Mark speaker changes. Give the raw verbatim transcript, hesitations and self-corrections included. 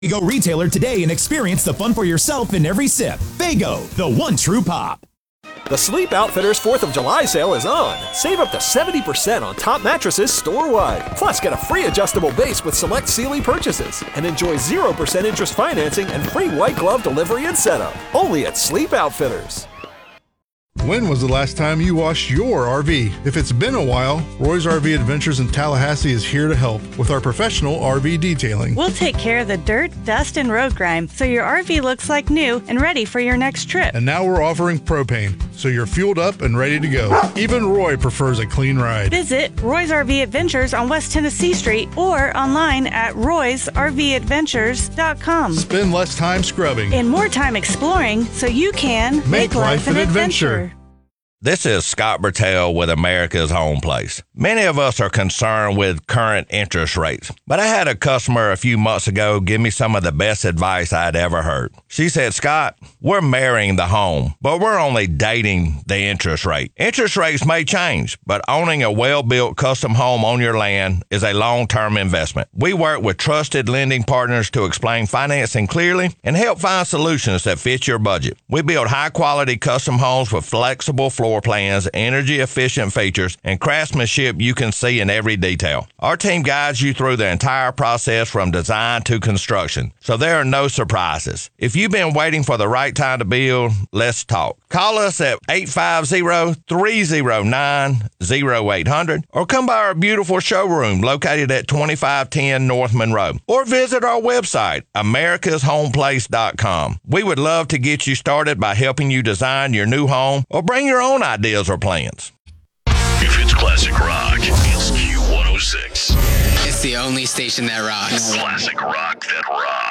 Speaker 1: Go retailer today and experience the fun for yourself in every sip. Faygo, the one true pop.
Speaker 2: The Sleep Outfitters fourth of July sale is on. Save up to seventy percent on top mattresses store-wide. Plus, get a free adjustable base with select Sealy purchases. And enjoy zero percent interest financing and free white glove delivery and setup. Only at Sleep Outfitters.
Speaker 3: When was the last time you washed your R V? If it's been a while, Roy's R V Adventures in Tallahassee is here to help with our professional R V detailing.
Speaker 4: We'll take care of the dirt, dust, and road grime so your R V looks like new and ready for your next trip.
Speaker 3: And now we're offering propane, so you're fueled up and ready to go. Even Roy prefers a clean ride.
Speaker 4: Visit Roy's R V Adventures on West Tennessee Street or online at roys r v adventures dot com.
Speaker 3: Spend less time scrubbing
Speaker 4: and more time exploring so you can
Speaker 3: make, make life, life an adventure. adventure.
Speaker 5: This is Scott Bertel with America's Home Place. Many of us are concerned with current interest rates, but I had a customer a few months ago give me some of the best advice I'd ever heard. She said, Scott, we're marrying the home, but we're only dating the interest rate. Interest rates may change, but owning a well-built custom home on your land is a long-term investment. We work with trusted lending partners to explain financing clearly and help find solutions that fit your budget. We build high-quality custom homes with flexible floor plans, energy-efficient features, and craftsmanship you can see in every detail. Our team guides you through the entire process from design to construction, so there are no surprises. If you've been waiting for the right time to build, let's talk. Call us at eight five zero, three zero nine, zero eight zero zero or come by our beautiful showroom located at twenty-five ten North Monroe, or visit our website, americas home place dot com. We would love to get you started by helping you design your new home or bring your own ideas or plans.
Speaker 6: If it's classic rock, it's Q one oh six.
Speaker 7: It's the only station that rocks.
Speaker 6: Classic rock that rocks.